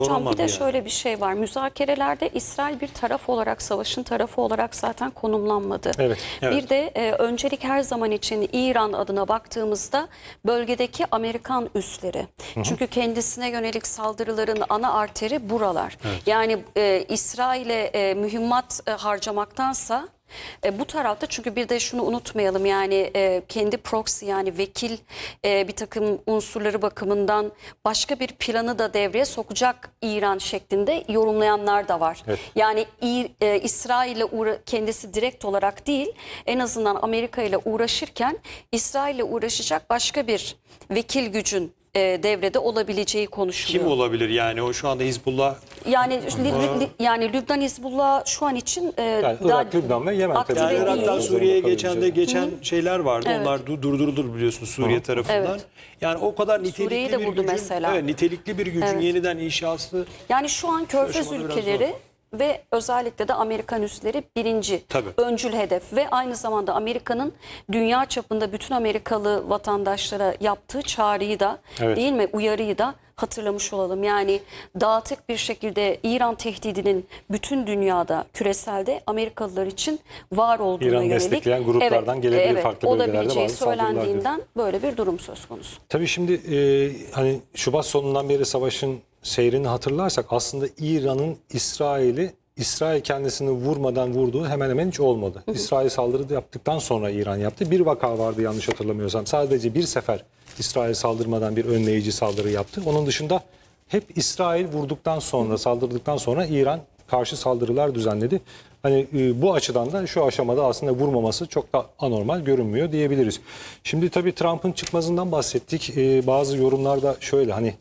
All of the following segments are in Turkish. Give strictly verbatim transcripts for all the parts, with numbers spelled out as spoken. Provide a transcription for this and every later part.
Hocam bir de yani. şöyle bir şey var. Müzakerelerde İsrail bir taraf olarak, savaşın tarafı olarak zaten konumlanmadı. Evet, evet. Bir de e, öncelik her zaman için İran adına baktığımızda bölgedeki Amerikan üsleri. Hı hı. Çünkü kendisine yönelik saldırıların ana arteri buralar. Evet. Yani e, İsrail'e e, mühimmat e, harcamaktansa E, bu tarafta, çünkü bir de şunu unutmayalım, yani e, kendi proxy, yani vekil e, bir takım unsurları bakımından başka bir planı da devreye sokacak İran şeklinde yorumlayanlar da var. Evet. Yani e, İsrail'le kendisi direkt olarak değil, en azından Amerika ile uğraşırken İsrail'le uğraşacak başka bir vekil gücün E, devrede olabileceği konuşuluyor. Kim olabilir yani o şu anda Hizbullah? Yani li, li, yani Lübnan Hizbullah şu an için e, yani Irak, Lübnan ve Yemen tabii. Yani Irak'tan Suriye'ye geçen de geçen Hı. şeyler vardı. Evet. Onlar durdurulur biliyorsunuz Suriye Hı. tarafından. Evet. Yani o kadar nitelikli bir gücün, mesela. Evet, nitelikli bir gücün evet. yeniden inşası. Yani şu an Körfez ülkeleri ve özellikle de Amerikan üsleri birinci Tabii. öncül hedef ve aynı zamanda Amerika'nın dünya çapında bütün Amerikalı vatandaşlara yaptığı çağrıyı da evet. değil mi, uyarıyı da hatırlamış olalım. Yani dağıtık bir şekilde İran tehdidinin bütün dünyada, küreselde Amerikalılar için var olduğuna İran yönelik destekleyen gruplardan evet, gelebilir evet, farklı bölgelerde olabileceği bazı söylendiğinden böyle bir durum söz konusu. Tabii şimdi e, hani Şubat sonundan beri savaşın seyrini hatırlarsak aslında İran'ın İsrail'i İsrail kendisini vurmadan vurduğu hemen hemen hiç olmadı. Hı hı. İsrail saldırı yaptıktan sonra İran yaptı. Bir vaka vardı yanlış hatırlamıyorsam. Sadece bir sefer İsrail saldırmadan bir önleyici saldırı yaptı. Onun dışında hep İsrail vurduktan sonra, saldırdıktan sonra İran karşı saldırılar düzenledi. Hani e, bu açıdan da şu aşamada aslında vurmaması çok da anormal görünmüyor diyebiliriz. Şimdi tabii Trump'ın çıkmazından bahsettik. E, bazı yorumlarda şöyle, hani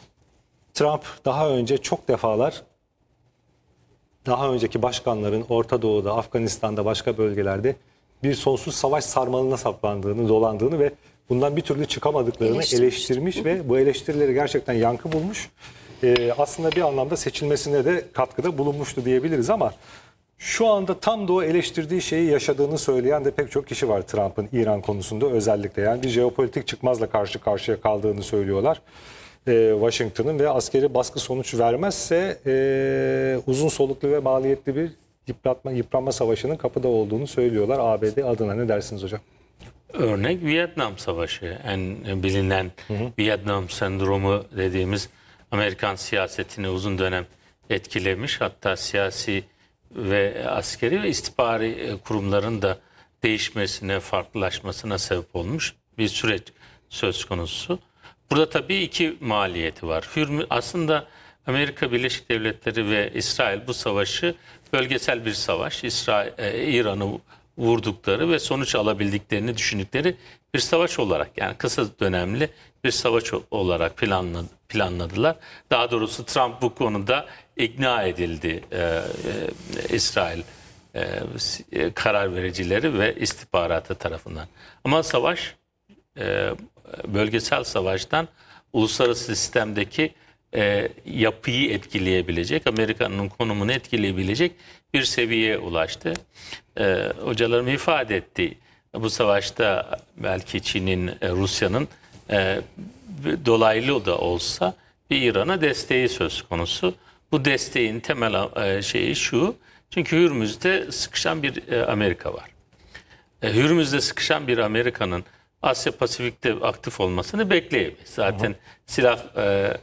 Trump daha önce çok defalar daha önceki başkanların Orta Doğu'da, Afganistan'da, başka bölgelerde bir sonsuz savaş sarmalına saplandığını, dolandığını ve bundan bir türlü çıkamadıklarını eleştirmiş ve bu eleştirileri gerçekten yankı bulmuş. Ee, aslında bir anlamda seçilmesine de katkıda bulunmuştu diyebiliriz ama şu anda tam da o eleştirdiği şeyi yaşadığını söyleyen de pek çok kişi var Trump'ın İran konusunda özellikle. Yani bir jeopolitik çıkmazla karşı karşıya kaldığını söylüyorlar. Washington'ın ve askeri baskı sonuç vermezse e, uzun soluklu ve maliyetli bir yıpratma, yıpranma savaşının kapıda olduğunu söylüyorlar A B D adına. Ne dersiniz hocam? Örnek Vietnam Savaşı, en bilinen hı hı. Vietnam sendromu dediğimiz Amerikan siyasetini uzun dönem etkilemiş. Hatta siyasi ve askeri ve istihbari kurumların da değişmesine, farklılaşmasına sebep olmuş bir süreç söz konusu. Burada tabii iki maliyeti var. Aslında Amerika Birleşik Devletleri ve İsrail bu savaşı bölgesel bir savaş, İsrail, e, İran'ı vurdukları ve sonuç alabildiklerini düşündükleri bir savaş olarak, yani kısa dönemli bir savaş olarak planladı, planladılar. Daha doğrusu Trump bu konuda ikna edildi e, e, İsrail e, karar vericileri ve istihbaratı tarafından. Ama savaş e, bölgesel savaştan uluslararası sistemdeki e, yapıyı etkileyebilecek, Amerika'nın konumunu etkileyebilecek bir seviyeye ulaştı. E, hocalarım ifade etti. Bu savaşta belki Çin'in, e, Rusya'nın e, dolaylı da olsa bir İran'a desteği söz konusu. Bu desteğin temel e, şeyi şu. Çünkü Hürmüz'de sıkışan bir e, Amerika var. E, Hürmüz'de sıkışan bir Amerika'nın Asya Pasifik'te aktif olmasını bekleyemeyiz. Zaten Aha. silah e,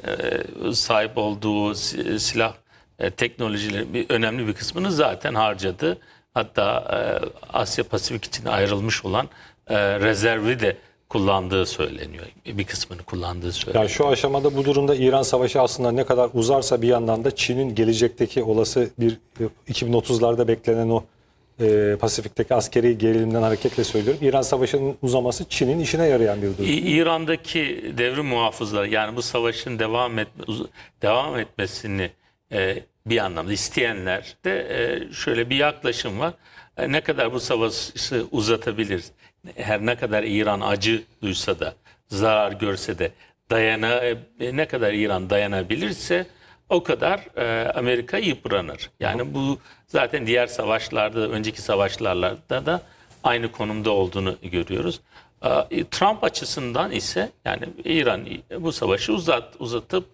e, sahip olduğu silah e, teknolojileri bir, önemli bir kısmını zaten harcadı. Hatta e, Asya Pasifik için ayrılmış olan e, rezervi de kullandığı söyleniyor. Bir kısmını kullandığı söyleniyor. Yani şu aşamada bu durumda İran Savaşı aslında ne kadar uzarsa bir yandan da Çin'in gelecekteki olası bir iki bin otuzlarda beklenen o e, Pasifik'teki askeri gerilimden hareketle söylüyorum. İran Savaşı'nın uzaması Çin'in işine yarayan bir durum. İran'daki devrim muhafızları, yani bu savaşın devam etme, devam etmesini e, bir anlamda isteyenler de e, şöyle bir yaklaşım var. E, ne kadar bu savaşı uzatabiliriz? Her ne kadar İran acı duysa da, zarar görse de, dayana e, ne kadar İran dayanabilirse o kadar e, Amerika yıpranır. Yani bu zaten diğer savaşlarda, önceki savaşlarda da aynı konumda olduğunu görüyoruz. E, Trump açısından ise yani İran bu savaşı uzat, uzatıp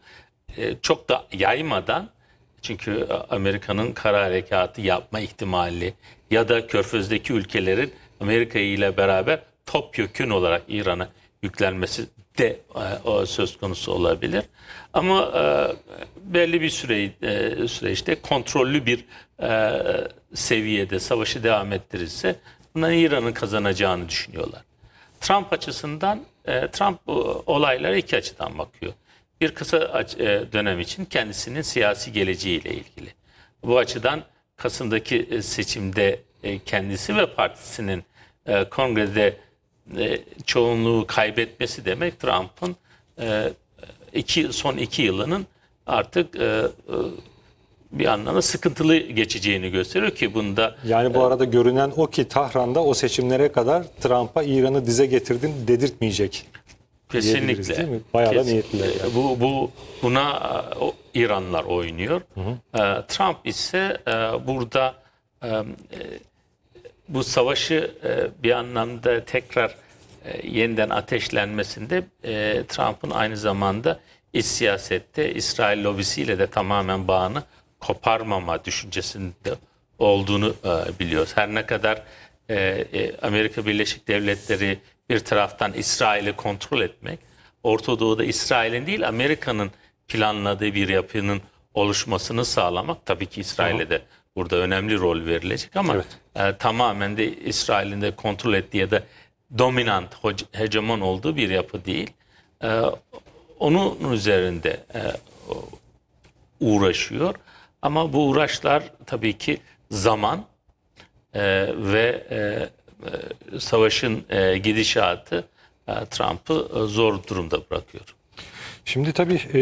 e, çok da yaymadan, çünkü Amerika'nın kara harekatı yapma ihtimali ya da Körfez'deki ülkelerin Amerika ile beraber topyekün olarak İran'a yüklenmesi de e, o söz konusu olabilir. Ama e, belli bir süre e, süreçte kontrollü bir e, seviyede savaşı devam ettirirse bundan İran'ın kazanacağını düşünüyorlar. Trump açısından e, Trump e, olaylara iki açıdan bakıyor. Bir kısa aç- e, dönem için kendisinin siyasi geleceğiyle ilgili. Bu açıdan Kasım'daki e, seçimde e, kendisi ve partisinin e, kongrede e, çoğunluğu kaybetmesi demek Trump'ın e, iki, son iki yılının artık e, e, bir anlamda sıkıntılı geçeceğini gösteriyor ki bunda Yani bu arada görünen o ki Tahran'da o seçimlere kadar Trump'a İran'ı dize getirdin dedirtmeyecek. diyebiliriz, kesinlikle değil mi? Bayağı da Kesin- niyetliler yani. Bu bu buna e, o, İranlılar oynuyor. E, Trump ise e, burada e, e, bu savaşı e, bir anlamda tekrar e, yeniden ateşlenmesinde e, Trump'ın aynı zamanda iç siyasette İsrail lobisiyle de tamamen bağını koparmama düşüncesinde olduğunu e, biliyoruz. Her ne kadar e, e, Amerika Birleşik Devletleri bir taraftan İsrail'i kontrol etmek, Orta Doğu'da İsrail'in değil Amerika'nın planladığı bir yapının oluşmasını sağlamak, tabii ki İsrail'e de burada önemli rol verilecek ama Evet. e, tamamen de İsrail'in de kontrol ettiği ya da dominant, hoc- hegemon olduğu bir yapı değil. E, onun üzerinde e, uğraşıyor. Ama bu uğraşlar tabii ki zaman e, ve e, e, savaşın e, gidişatı e, Trump'ı e, zor durumda bırakıyor. Şimdi tabii e,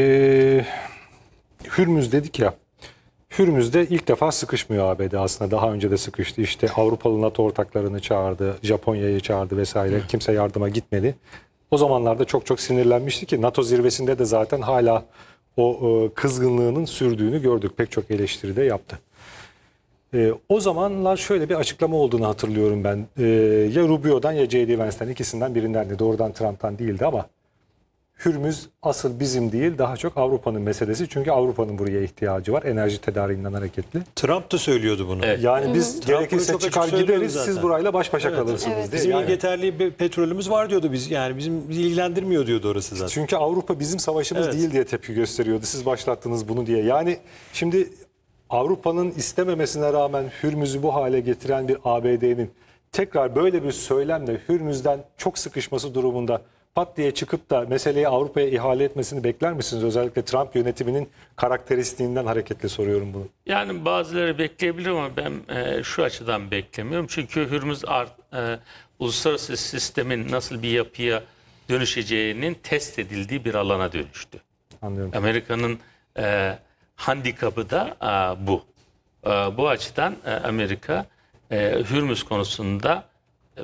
Hürmüz dedik ya. Hürmüz'de ilk defa sıkışmıyor A B D aslında. Daha önce de sıkıştı. İşte Avrupalı NATO ortaklarını çağırdı, Japonya'yı çağırdı vesaire. Kimse yardıma gitmedi. O zamanlarda çok çok sinirlenmişti ki NATO zirvesinde de zaten hala o e, kızgınlığının sürdüğünü gördük. Pek çok eleştiri de yaptı. E, o zamanlar şöyle bir açıklama olduğunu hatırlıyorum ben. E, ya Rubio'dan ya J D Vance'den ikisinden birinden de doğrudan Trump'tan değildi ama Hürmüz asıl bizim değil daha çok Avrupa'nın meselesi. Çünkü Avrupa'nın buraya ihtiyacı var enerji tedariğinden hareketli. Trump da söylüyordu bunu. Evet. Yani biz Trump gerekirse bunu çok çıkar açık söylüyordu gideriz zaten. siz burayla baş başa kalırsınız Evet. diye. Bizim Yani- yeterli bir petrolümüz var diyordu biz. Yani bizim bizi ilgilendirmiyor diyordu orası zaten. Çünkü Avrupa bizim savaşımız Evet. değil diye tepki gösteriyordu. Siz başlattınız bunu diye. Yani şimdi Avrupa'nın istememesine rağmen Hürmüz'ü bu hale getiren bir A B D'nin tekrar böyle bir söylemle Hürmüz'den çok sıkışması durumunda pat diye çıkıp da meseleyi Avrupa'ya ihale etmesini bekler misiniz? Özellikle Trump yönetiminin karakteristiğinden hareketle soruyorum bunu. Yani bazıları bekleyebilir ama ben e, şu açıdan beklemiyorum. Çünkü Hürmüz art, e, uluslararası sistemin nasıl bir yapıya dönüşeceğinin test edildiği bir alana dönüştü. Anlıyorum. Amerika'nın e, handikapı da e, bu. E, bu açıdan e, Amerika e, Hürmüz konusunda e,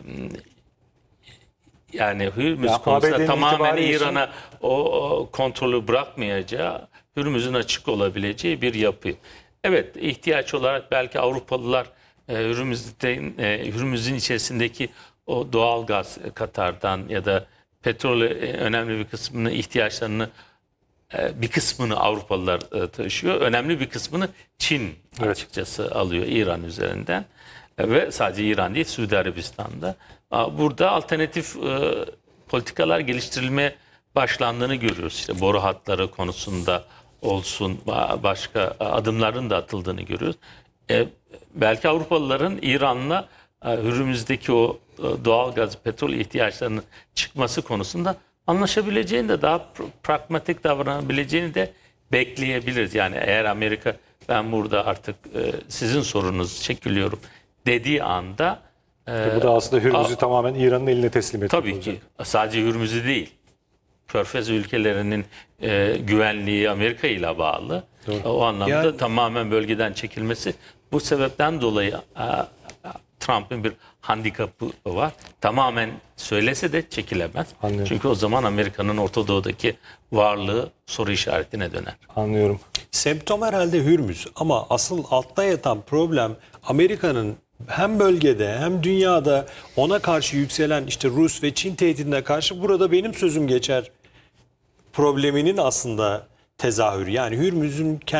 yani Hürmüz Ya, konusunda A B D'nin tamamen itibarı için- İran'a o, o kontrolü bırakmayacağı, Hürmüz'ün açık olabileceği bir yapı. Evet, ihtiyaç olarak belki Avrupalılar e, Hürmüz'den, e, Hürmüz'ün içerisindeki o doğal gaz e, Katar'dan ya da petrol e, önemli bir kısmını ihtiyaçlarını e, bir kısmını Avrupalılar e, taşıyor. Önemli bir kısmını Çin açıkçası alıyor İran üzerinden. E, ve sadece İran değil, Suudi Arabistan'da. A, Burada alternatif e, politikalar geliştirilmeye başlandığını görüyoruz. İşte boru hatları konusunda olsun, ba- başka adımların da atıldığını görüyoruz. E, belki Avrupalıların İran'la e, Hürmüz'deki o e, doğal gaz, petrol ihtiyaçlarının çıkması konusunda anlaşabileceğini de daha pr- pragmatik davranabileceğini de bekleyebiliriz. Yani eğer Amerika ben burada artık e, sizin sorunuzu çekiliyorum dediği anda e, Bu da aslında Hürmüz'ü a- tamamen İran'ın eline teslim etmek tabii olacak. ki sadece Hürmüz'ü değil. Körfez ülkelerinin e, güvenliği Amerika ile bağlı. O anlamda Yani- tamamen bölgeden çekilmesi bu sebepten dolayı e, Trump'ın bir handikapı var. Tamamen söylese de çekilemez. Anlıyorum. Çünkü o zaman Amerika'nın Orta Doğu'daki varlığı soru işaretine döner. Anlıyorum. Semptom herhalde Hürmüz ama asıl altta yatan problem Amerika'nın hem bölgede hem dünyada ona karşı yükselen işte Rus ve Çin tehdidine karşı burada benim sözüm geçer probleminin aslında tezahürü. Yani Hürmüz'ün kendi